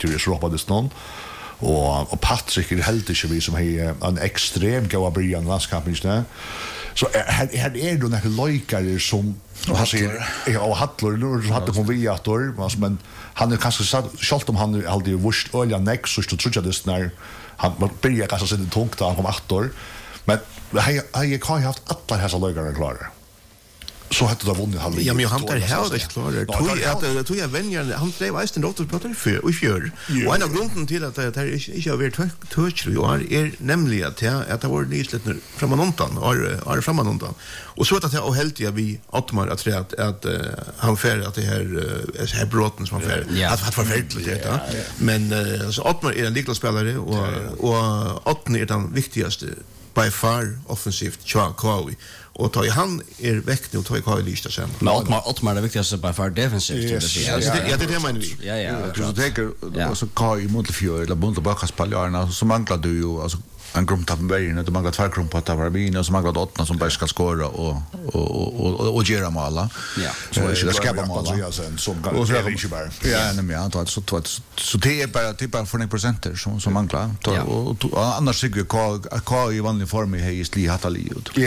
mitt i Europadist någon. Och Patrick helt inte vi som har en extrem goda början landskampen inte. Så här då några lojkare som han säger ja Hattler hade kom vi att då men han är kanske skalt om han aldrig vurst ölja neck så tror jag det när han börjar kanske sitta tungt då han kom 8 år men jag kan ju haft alla dessa lojkare klara. Så hade det vunnit halv. Ja men han där här är klart. Tog jag vänjer han blev visst en dotter på för i fjör. Och en av grunden till att det här inte har varit touch är nämligen att det var nysläppna framåt och framåt. Och så att det och helt vi Ottmar att han för att det här brotten som han för att förfärligt det. Men alltså Ottmar är en likspelare och Ottmar är den viktigaste by far offensivt Chakawi. Och tar han väck nu tar jag Kyle lista sen. Men Ottmar är det viktigaste by far defensivt det säger. Ja det menar vi. Ja. Så tänker alltså Kyle mot fjör eller mot baka spaljarna så manglar du ju alltså en grumtappen vägen att manglar två krum på att vara bin och så manglar åtta som bara ska skåra och göra mål. Ja. Så det ska man så sen som och så är det bara. Ja, men jag antar så det är bara typ av 40% som manglar. Och annars tycker jag Kyle i vanlig form är just li hatali ut. Och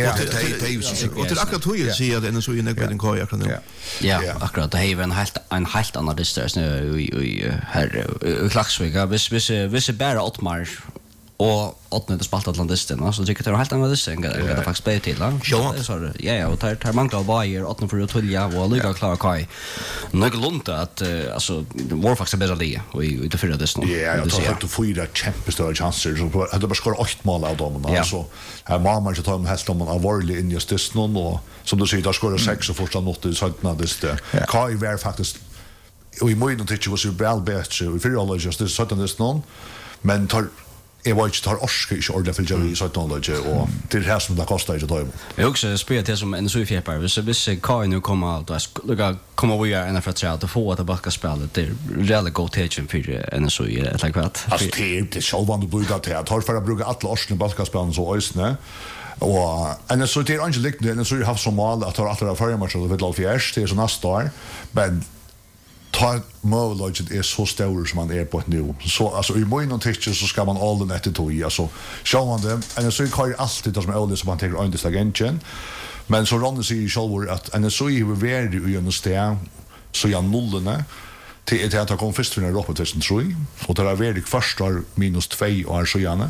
det akkurat hur jag ser det så inne på den Kyle akkurat nu. Ja, akkurat det är en helt annan distans nu i här Klaxvika. Vis bara Ottmar och åttonde spalt Atlantisten så tycker jag det är helt annorlunda än det faktiskt blev till. Ja, och tar manglar Bayer åttonde för att tulja och lycka klara Kai. Nog långt att alltså var faktiskt bättre det och i det förra dessen. Ja, jag tror att du får ju jättestora chanser så att det bara skora 8 mål av dem alltså. Här mamma så tar de helst om av Warley in just this någon och som du säger där skora 6 och första något i 17 det. Kai var faktiskt och i mån tycker var så väl bättre i förra året just det 17 det någon men tar jag var inte tar orska inte ordentligt för Jerry så knowledge och det här som det kostar inte då. Jag också spelar det som en så fjäppar så hvis Kai nu kommer då ska komma vi är en för att få att backa spelet det really go teaching för en så är det likvat. Alltså det självande bjuda till att har för att bruka alla Arsenal basketspelaren så ösne och en så det är inte likt den så har som mål att ha alla förra matcher det vill fjärde det är så nästa år men tar målloget är så stor som man är på ett nu. Så alltså i mån tycker så ska man all den efter tog alltså. Show man dem och så kan ju alltid det som är alldeles som man tänker under agenten. Men så Ronny säger själv att en så är vi i en steg så jag nollorna till att kom först för en Europa 2003 och det är väldigt första -2 och så gärna.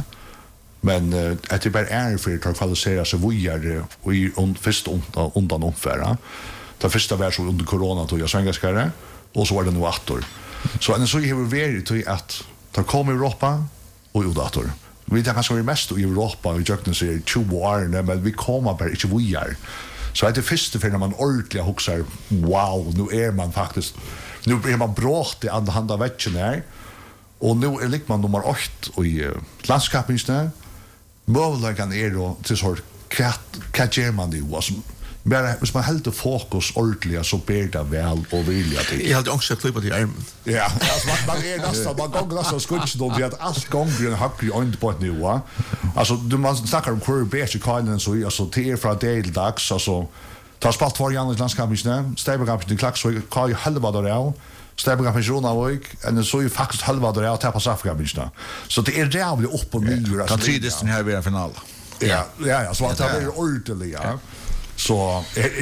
Men att det bara är för att kvalificera sig vidare och i först undan omfärra. Det första var så under corona tog jag svenskare. Och så var det nu 8 år. Så en så har vi varit att ta kom i Europa och udator. Vi tar kanske mest i Europa och jag kan säga 20 år men vi kommer bara inte vidare. Så det första för när man ordentligt huxar wow, nu är man faktiskt nu är man bra till andra handa veckan här. Och nu är man nummer 8 och i landskapsministern. Möjligen är då till sort kat man det was bara hvis man helt fokus ordentligt så ber det väl och vilja till. Jag hade också klippat i armen. Ja, alltså man är nästan man går nästan skutch då det att allt gånger en hacklig ond på ett nu va. Alltså du måste snacka om hur bättre kan så alltså till från del dags alltså tar spalt för Janus landskapsministern Stäberkampen till Klax så kan ju halva där Stäberkampen Jonavik och så är faktiskt halva där att ta Safgamista. Så det är jävligt upp och ner alltså. Kan tredjesten här bli final. Ja, så att det är ordentligt ja. Så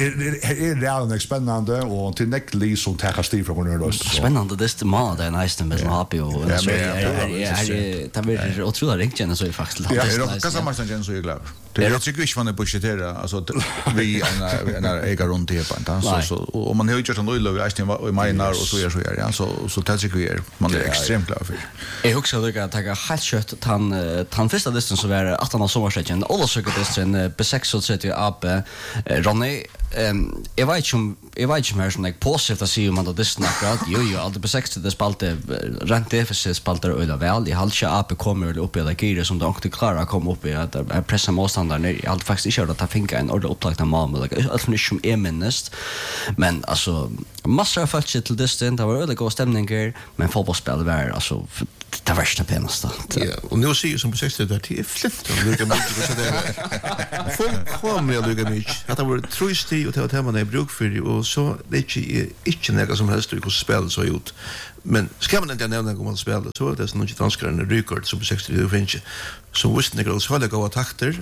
är det är spännande och till Neckli som tar stiv från den röst. Spännande det är mål där nästan med happy och så det blir otroligt riktigt så är faktiskt. Ja, det kan samma ställe så är glad. Det är tycker inte man är budgetera alltså vi en äger runt det på inte så och man har ju gjort en rull över Einstein och Minar och så ja så tar sig ju man är extremt glad för. Jag också tycker att ta helt kött han första distans så var 18 av sommarsäcken och så gick det sen B6 och 30 AP Ronny jag vet inte mer som jag positivt att se om man det snackar jo allt på 60 det spalte rent deficit spaltar öla väl i halva AP kommer upp i det gire som de inte klarar att komma upp i att pressa motståndaren jag hade faktiskt inte hört att finka en ordentlig upptagna mål alltså inte som är minst men alltså massor av folk till distant det var väldigt god stämning men fotbollsspel var alltså det värsta penasta. Ja, och nu ser ju som på 60 där till flitt och lukar mycket så där. Folk kommer ju lukar mycket. Att det var tröstig och att man är bruk för och så det är inte något som helst hur spel så gjort. Men ska man inte nämna om man spelar så det är något danskaren Rykard som på 60 finns som visste några så hade goda takter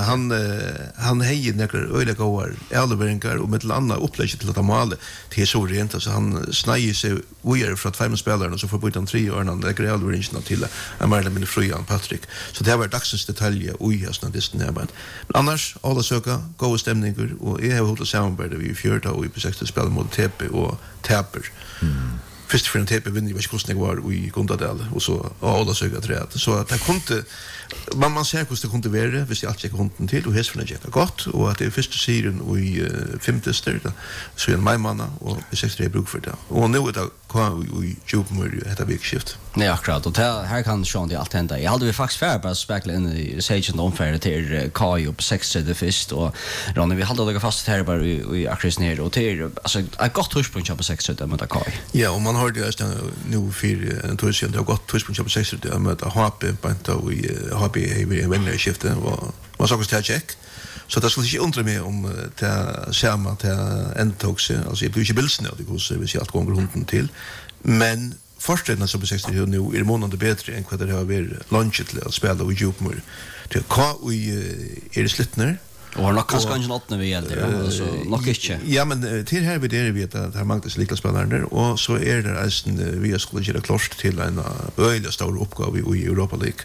han hejer några öliga goda elveringar och med andra upplägg till att måla till så rent alltså han snäjer sig oer för att fem spelare så får byta 3 år när det elveringarna till Amarla min Fröjan Patrick så det var dagsens detaljer och jasna det snä men annars alla söka goda stämningar och är hållt samarbete vi 4 och på 60 spelar mot TP och Täper först för en TP vinner vi kostnader var i Gondadal och så alla söka träd så att det kunde man ser hur det kunde vara hvis jag checkar hunden till och hästen är gott och att det är första serien och i femte stället så en majmanna och 63 bruk för det och nu det kan vi jobba med detta vikskift. Nej, akkurat. Och här kan Sean det allt hända. Jag hade vi faktiskt färd bara spekla in i Sagen omfärd till Kai upp 6:e först och Ronny vi hade lägga fast här bara i akkurat ner och till alltså ett gott touchpunkt på 6:e mot Kai. Ja, och man har det nu för en touchpunkt det har gått touchpunkt på 6:e mot HP på i HP i vänner skiftet och man såg att check. Så det skulle inte undra mig om det samma till endtogs alltså jag blir inte bilsnöd det så vi ser allt gånger hunden till men försträdna så på 60 nu är månader bättre än vad det har varit lunch till att spela och djupmur till är det slutner och nog kanske inte något när vi gäller alltså nog inte ja men till här vid det vet att här Magnus lika spelare och så är det alltså vi skulle göra klart till en öliga stor uppgave i Europa League.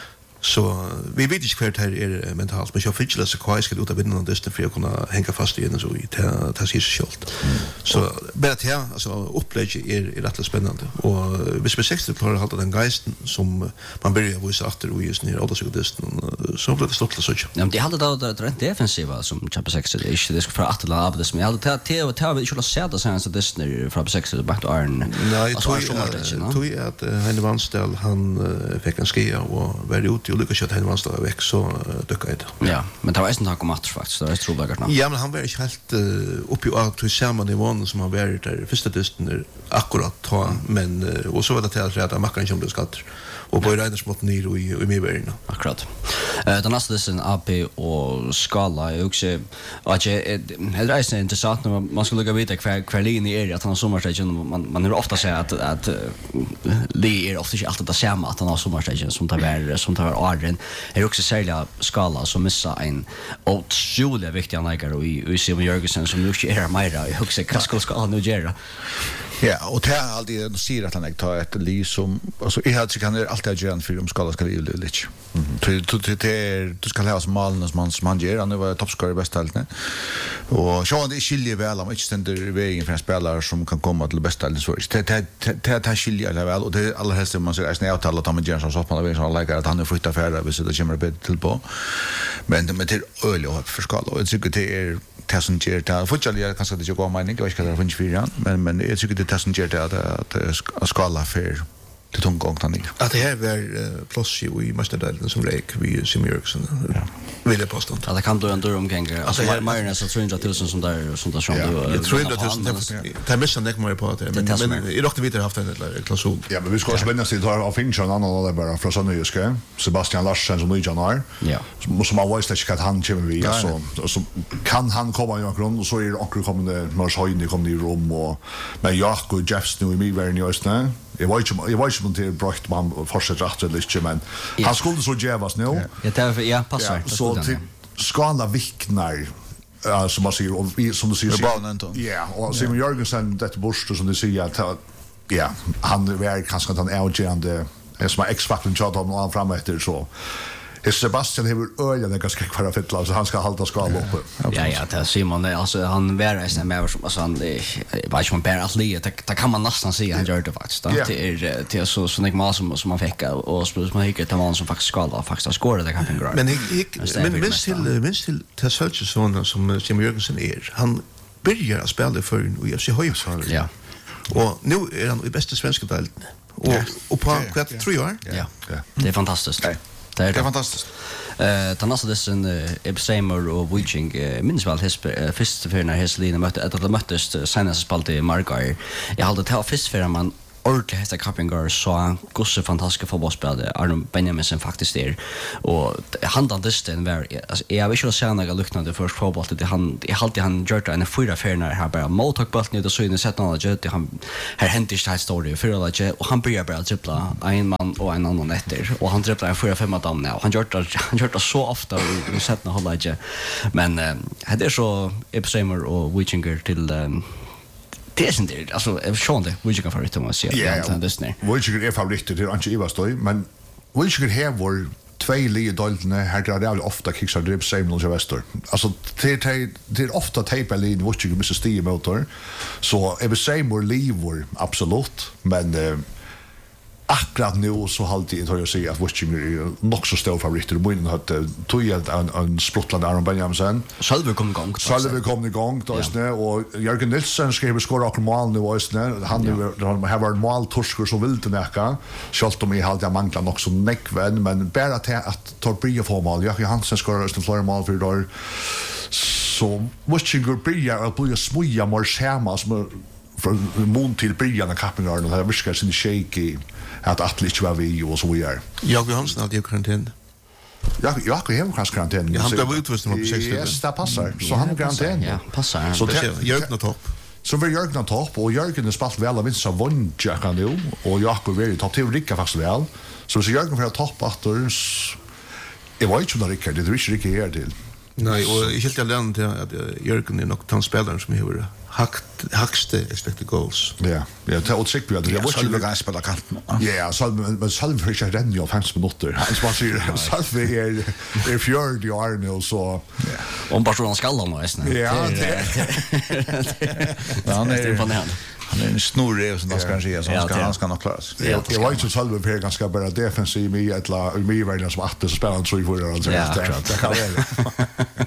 Så vi vet inte kvart här är mentalt men jag fick läsa kvar ska ut av vinnaren det för att kunna hänga fast i den så i ta sig själv. Så bara det här alltså upplägg är rätt spännande och hvis vi 60 klarar att hålla den geisten som man börjar visa åter och just ner alla så så blir det stort så. Ja, men det hade då det defensiva som Champions 60 det är inte det ska för att alla av det som jag hade ta vi skulle se det sen så det snur från 60 back to Arn. Nej, tror jag att Heine Vanstall han fick en skia och var ute och lyckas att Heine Vanstall väck så dyker det. Ja, men det var inte han kom match faktiskt. Det är troblagarna. Ja, men han var inte helt uppe på samma nivå som han var där första testen akkurat ta men och så var det till att Mackan som blev skatt och på Reiners mot ner och i medvärna. Akkurat. Den nästa är AP och Skala är också att det är intressant när man ska lägga vita kvar linje är att han har sommarstegen man hör ofta säga att det är ofta inte alltid det samma att han har sommarstegen som tar Arden är också särskilt Skala som missar en otroligt viktig anläggare i Simon Jörgensen som nu inte är Majra i högsta vad ska han nu göra. Ja, och det är alltid säger att han tar ett liv som alltså jag hade kan alltid göra en film Skala ska liv lite. Du ska lära oss malen som man gör han var toppscorer i bästa halvan. Och så det skiljer väl om inte ständer i vägen för en spelare som kan komma till bästa halvan så det skiljer det väl och det alla helst man säger att jag talar om Jens så att man vet så lägger att han är flyttat färdig så det kommer bättre till på. Men det till öl och för Skala och jag tycker det är tessan ger det fortfarande kanske det går mening jag vet inte vad det finns för men jag tycker det tessan ger det att Skala för det tungången ner. Att det här var plus i mästardelen som Lake vi Simon Jörgensen vill jag påstå. Ja, det kan då ändå omgänga. Alltså Marina så 300,000 som där som du. Jag tror inte att det missar näck mer på det men i rakt vidare haft en klausul. Ja, men vi ska spänna sig då av finns en annan där bara från Sönöjska. Sebastian Larsen som nu januari. Ja. Som man visste inte att han kommer vi så kan han komma i grund och så är det också kommande Mars Höjne kommer i rum och men Jakob Jeffs nu i Midvärn i Östern. Jag vet inte om det är brott man fortsätter rätt eller inte, men han skulle så jävas nu. Ja, passar. Så till Skala vicknar, som man säger, och som du säger. Ja, och Simon Jörgensen, detta borste som du säger, att ja, han är kanske att han är avgörande, som har X-faktorn tjat om och han fram efter så. Sebastian har öliga ganska kvar fylla så han ska hålla Skala uppe. Ja, det Simon alltså han värre med som alltså han vet inte om bär atlet det kan man nästan säga han gör det faktiskt. Det är så mycket mal som man fick och som man gick till man som faktiskt Skala faktiskt skåra det kan gå. Men minst till Tessalsson som Simon Jörgensen är. Han börjar att spela för och jag ser höjdsfall. Ja. Och nu är han i bästa svenska delen. Och på kvart 3 år. Ja. Det är fantastiskt. Det är fantastiskt. Tanasa dessen Ebseimer och Wiching minns väl först för när Heslina mötte att de möttes senast spalt i Margar. Jag hade tagit först för man ordentligt hästa Kappingar så gosse fantastiska fotbollsspelare Arne Benjaminsen faktiskt är och handan dysten var alltså jag vill ju säga några luktande för fotboll det han alltid han gjort en 4 färnar här bara mottag bollen ut och så in och sätta något det han här hänt inte story för alla och han börjar bara dribbla en man och en annan efter och han dribblar 4-5 dagar nu och han gjort det så ofta och sätta hålla inte men det är så Epstemer och Wichinger till det är inte alltså Sean det Wichinger för det måste jag säga Disney Wichinger är favorit det är inte Ivastoj men Wichinger har vår två lite doltne här där det ofta kicksar drib same och Väster alltså det är ofta tape lin Wichinger Mr. Steve motor så är det same livor absolut men akkurat nu så alltid tror jag säga att Wichinger är nog så stor favorit och Boinen hade tog en spruttland Aron Benjaminsen Salve kom igång då är och Jörgen Nilsson skrev skora och mål nu är han har varit måltorskor så vill det näka skalt om I hade jag manglar nog så neckvän men bara till att Torbria får mål jag Hansen skorar just en flera mål för då så Wichinger börjar att börja smuja mer skärmar som från mån till början av Kappingar och det viskar sin shaky att atlet var vi och så vidare. Jag Johansson hade ju karantän. Jag har kanske karantän. Han blev utrustad på 6 dagar. Ja, det passar. Så han har karantän. Ja, passar. Så Jörgen och topp. Så vi Jörgen topp och Jörgen är spalt väl av vinsa Vonja kan nu och Jakob är topp till Ricka faktiskt väl. Så Jörgen för topp efter jag var inte någon Rickard, det är inte Rickard här till. Nej, och helt jag lärde till att Jörgen är nog tanspelaren som har högsta expected goals. Ja, det är åtsikt att jag måste ju spela kanten. Ja, så men Salve för sig redan ju 5 minuter. Han säger Salve är fjärde i Arne så om Barcelona skallar nu nästan. Ja, han är imponerande. Han är en snurre och sånt ska säga så han ska nog klara sig. Jag var inte Salve för ganska bara defensiv med ett lag med världen som att spela en 3-4 alltså det kan vara.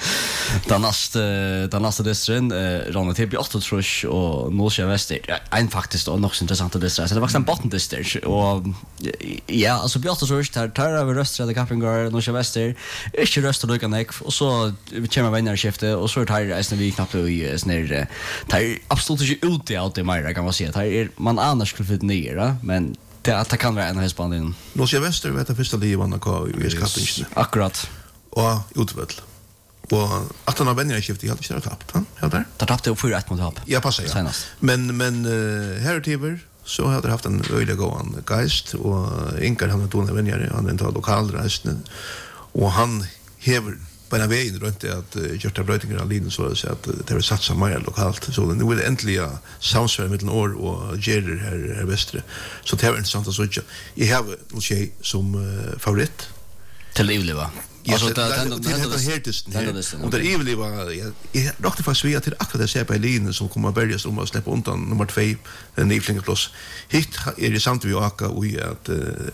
Den nästa distrin Ronald till 8 trush och Nordsjö Väster en faktiskt och nog så intressant distrin så det var en botten distrin och ja alltså på 8 trush tar över röstrade Kappingar Nordsjö Väster inte röstar lika neck och så kommer vinnarskifte och så tar det vi knappt i snär tar absolut inte ut i allt det mer kan man säga tar man annars skulle få ner men det kan vara en hästbanden Nordsjö Väster vet att första livan och i skattingen akkurat och utväl. Och att han har vännerskift I hade inte tappat han där. Det tappade upp 4-1 mot Happ. Ja passar ja. Men här tiver så hade haft en öde gåan geist och Inkar han då när vänner han en tal lokalresten och han häver på en väg runt att göra brötningar av linjen så att det har satsat mer lokalt så nu vill äntligen samsvara mellan år och Gerder här västra så det är intressant att så jag har en tjej som favorit till Livliva. Alltså det härtesten. Och det Livliva jag rakt faktiskt via till akkurat det ser på linjen som kommer att börja om att släppa undan nummer 2 en nyflinge plus. Hit är det samt vi aka och att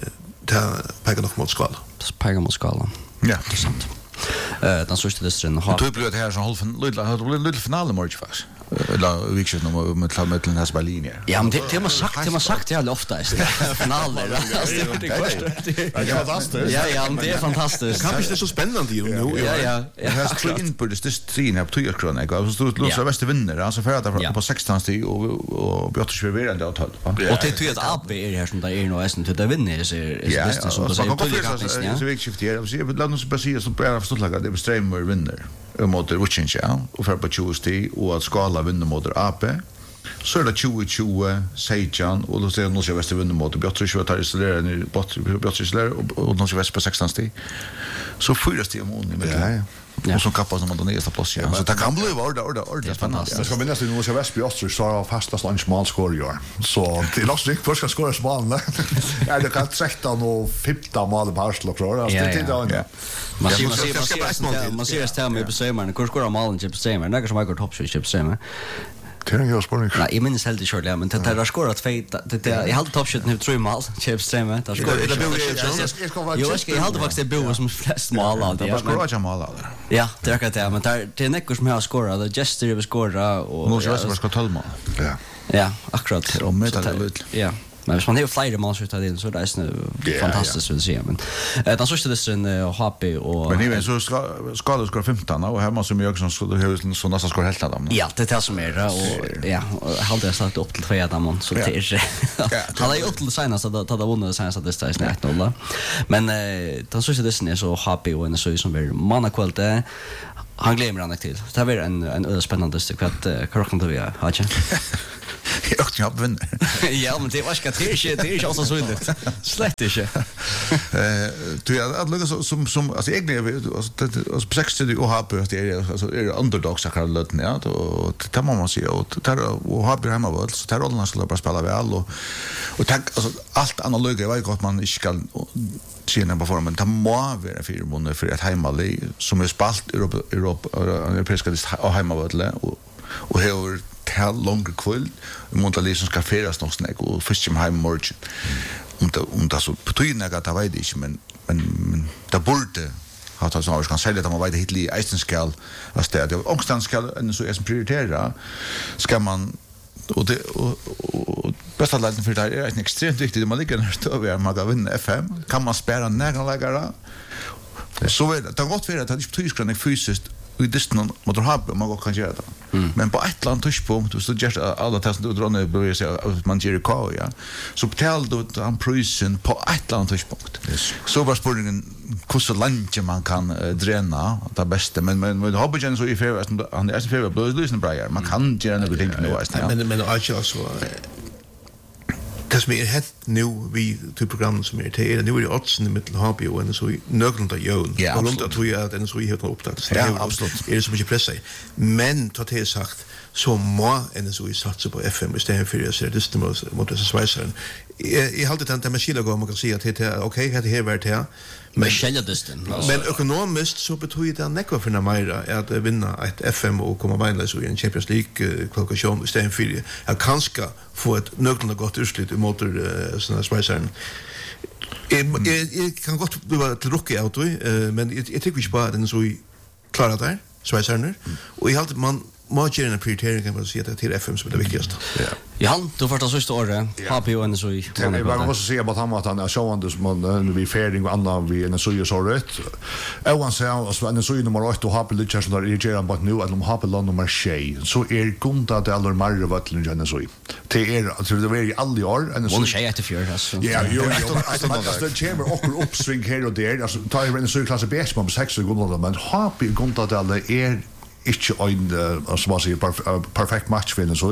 ta peka nog mot skalan. Peka mot skalan. Ja, det är sant. Den sista distrin har du blev det här som lite final match faktiskt. Eller vilket nummer med den här Berlin. Ja, men det man sagt jag ofta finaler. Det är fantastiskt. Ja, det är fantastiskt. Kan det så spännande ju nu. Ja. Jag har stått in på det strin här på Tyskland. Jag så Luther Väster vinner. Alltså för att på 16 steg och Björn Schweber det avtal. Och det tror jag att AB är här som där är nog nästan till det vinner så nästan som det säger. Så vilket skiftar. Jag vill låta oss bara säga så bara förstått laga det Streamer vinner. Mot Wichita och för på Tuesday och att skala vinner mot AP. Så är det 2020 Seijan och då ser Nordsjö Väster vinner mot Björn Schweber isolerar nu Björn Schweber och Nordsjö Väster på 16 steg. Så 4 steg om i mitten. Och så kappas man då nästa plats ja. Så det kan bli ordet fantastiskt. Jag ska minnas att Nordsjö Väster Öster så har fastast lunch mål skor i år. Så det är också riktigt första skora smalna. Ja, det kan 13 och 15 mål på Arsenal tror jag. Det är det. Man ser det med bestämmaren. Hur skora målen till bestämmaren? Det är som jag går toppskytt till bestämmaren. Det är en spårning. Nej, jag minns helt kört men det har skorat 2 jag hade toppskytt nu 3 mål Chips Streamer. Det skorar jag hade faktiskt det bo som flest mål av det. Jag skorar jag mål av det. Ja, det räcker det men det är Nico som har skorat och Jester har skorat och nu ska jag ska 12 mål. Ja, akkurat. Och med det. Ja. Men hvis man har flere mannskytter till så är det fantastiskt vill säga. Men den sista distren HP och men even så ska det skora 15 och hemma som jag som skulle ha så nästan skora helt dem. Ja, det är det som är och ja, hade jag sagt upp till 2 där så det är. Han har ju upp till senast att ta vunnit senast distren 1-0. Men den sista distren är så HP och en så som blir manakvalitet. Han glömmer han till. Det var en spännande stycke att korrekt vi har inte. Jag vinner. Ja, men det var ska det är inte så svindigt. Slett inte. Du att lucka som alltså egentligen alltså på 60 och har på det är alltså är underdogs att kalla löten ja och det man måste säga och där och har vi hemma väl så där rollen skulle bara spela väl och tack alltså allt analogt var gott man inte ska tjäna på formen det må vara 4 månader för ett hemmalig som är spalt Europa europeiska och hemma väl och hur tal longer kväll monta som ska feras någon snack och först som hem morgon och så på tiden att det vet inte men det borde ha tagit så kan säga att man vet hitli eisenskal att det är ångstanskal en så är som prioritera ska man och det och bästa lägen för det är en extremt viktigt man ligger när över man kan vinna FM kan man spela nära så är det har gått för att det inte betyder fysiskt vi distan motor hub man kan göra det. Men på ett land touchpunkt så just alla test du drar ner börjar säga att man ger kvar ja. Så betal du han prisen på ett land touchpunkt. Så var spåringen hur så långt man kan drena det bästa men med hobben så i favor han är i favor blues lösning bra man kan göra något ting nu men alltså det som är helt nu vi till programmet som är till nu är det oddsen i mitten HP och en så nöglunda jön och runt att vi att en så helt upptatt ja absolut är det så mycket pressa men ta till sagt så må en så i satsa på FM istället för att se det mot det svejsaren I hade tänkt med skilla gå man kan säga att det är okej att det här vart här men skilja distan men ekonomiskt så betyder det näkva för Namira att vinna ett FM och komma vidare så i en Champions League kvalifikation istället för att kanske få ett nödvändigt gott utslag mot såna svejsaren jag kan gott bli till rookie out men jag tycker vi bara den så klara där svejsaren och I hade man måste en prioritering kan man säga till FM som är det viktigaste. Ja, du får ta sista året. HP och så i. Jag måste säga att han är showande som man vi färding och andra vi en så så rätt. Även så en så nummer 8 och HP lite så där är ju bara nu att de HP land nummer 6 så är konta det alla mer vattlen än så. Det är alltså det var i alla år en så 6 efter 4 alltså. Ja, jo alltså det chamber och uppsving här och där alltså tar ju en så klass bäst på 6 sekunder men HP konta det alla är inte en som man säger perfekt match för en så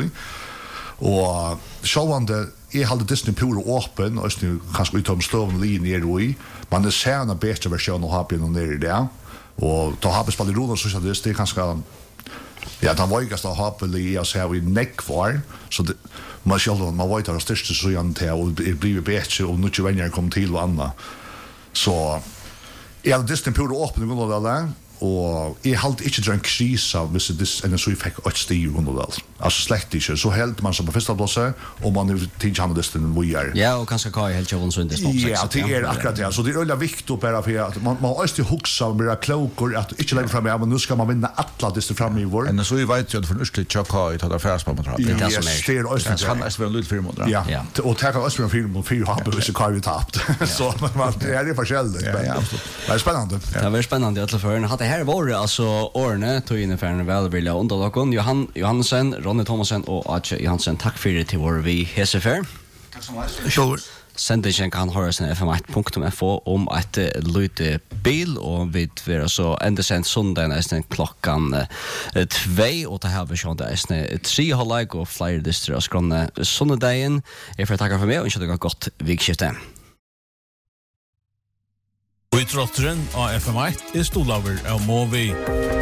och självande är hade Disney pure öppen och nu kanske utom sloven linjer i men det ser en bättre version av HP än det där och då har spelat roller så det kanske ja han var ju ganska happily att säga vi neck kvar så det man själv man var ju störst så igen till och det blir bättre och nu vänner kom till och andra så är Disney pure öppen och då där och jag halt inte dränk krisa hvis det en så fick ett stig under väl alltså slett inte så helt man som på första plats och man nu tänker han det den vi är ja och kanske kan helt ju så inte stopp ja det är akkurat det så det är väldigt viktigt bara för att man måste huxa med klokor att inte lägga fram men nu ska man vinna alla det fram i vår en så vet jag för östligt chocka i tar färs på mot det är som är östligt han är väl lite för mot ja och ta östligt film mot 4 har så kan vi tappt så man det är förskällt det är spännande det var spännande att för hade här var alltså Orne tog in för en välvilja underlagon Johansen, Ronny Thomasen och Arche Johansen tack för det till vår vi HSFR. Tack så mycket. Sendingen kan höras en fm1.fo om ett lite bil och vi är så ända sen söndagen är klockan 2 och det här vi sjön där är 3 halvlek och flyer distrikt skronne söndagen. Jag får tacka för mig och önska dig ett gott vikskifte. Och i trotteren av FM1 är Stolaver av Movi.